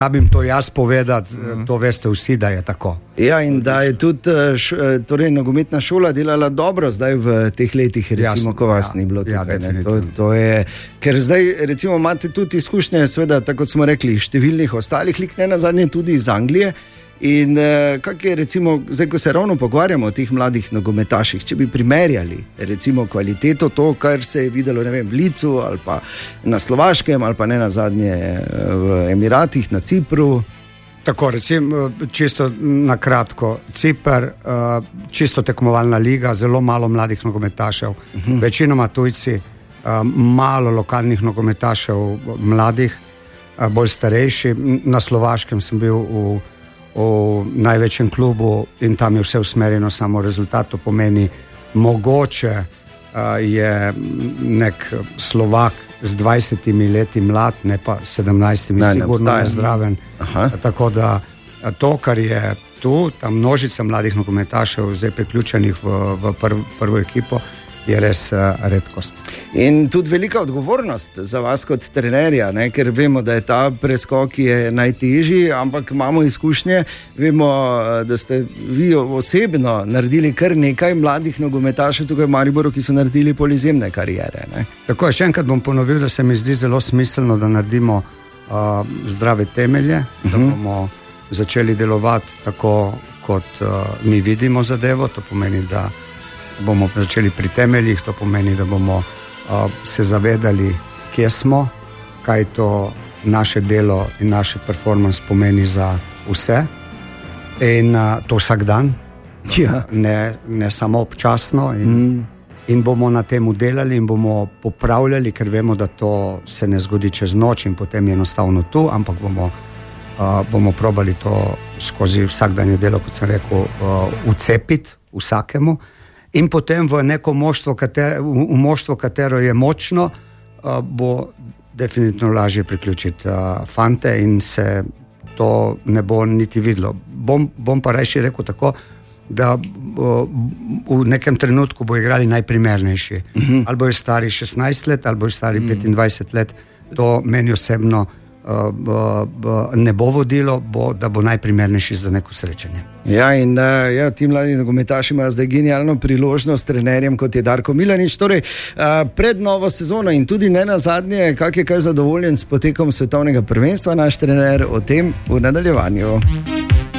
Rabim to jaz povedati, to veste vsi, da je tako. Ja, in da je tudi torej, nogometna šola delala dobro zdaj v teh letih, recimo, ko vas ni bilo tukaj. To je, ker zdaj recimo imate tudi izkušnje, seveda, tako kot smo rekli, številnih ostalih lik, ne nazadnje tudi iz Anglije. In kak je recimo, zdaj ko se ravno pogovarjamo o teh mladih nogometaših, če bi primerjali recimo kvaliteto to, kar se je videlo, ne vem, v Licu ali pa na Slovaškem ali pa ne nazadnje v Emiratih, na Cipru. Tako, recimo, čisto na kratko, Cipr, čisto tekmovalna liga, zelo malo mladih nogometašev, večinoma tujci, malo lokalnih nogometašev mladih, bolj starejši. Na Slovaškem sem bil v največjem klubu in tam je vse usmerjeno samo rezultat, to pomeni mogoče je nek Slovak z 20 leti mlad, ne pa 17, sigurno je zraven. Tako da to, kar je tu, ta množica mladih nogometašev zdaj priključenih v prvo ekipo, je res redkost. In tudi velika odgovornost za vas kot trenerja, ne? Ker vemo, da je ta preskok je najtežji, ampak imamo izkušnje, vemo, da ste vi osebno naredili kar nekaj mladih nogometašev tukaj v Mariboru, ki so naredili polizemne kariere. Ne? Tako je, še enkrat bom ponovil, da se mi zdi zelo smiselno, da naredimo zdrave temelje, da bomo začeli delovati tako, kot mi vidimo zadevo, to pomeni, da bomo začeli pri temeljih, to pomeni, da bomo se zavedali, kje smo, kaj to naše delo in naše performance pomeni za vse in to vsak dan, ne samo občasno in bomo na temu delali in bomo popravljali, ker vemo, da to se ne zgodi čez noč in potem je enostavno tu, ampak bomo probali to skozi vsakdanje delo, kot sem rekel, vcepiti vsakemu. In potem v neko moštvo, katero je močno, bo definitivno lažje priključiti fante in se to ne bo niti videlo. Bom pa rajši rekel tako, da v nekem trenutku bo igrali najprimernejši. Ali bojo stari 16 let, ali bojo stari 25 let. To meni osebno ne bo vodilo, da bo najprimernejši za neko srečanje. Ja, in ti mladi nogometaši imajo zdaj genialno priložnost trenerjem, kot je Darko Milanič. Torej, pred novo sezono in tudi ne nazadnje, kak je kaj zadovoljen s potekom svetovnega prvenstva naš trener, o tem v nadaljevanju.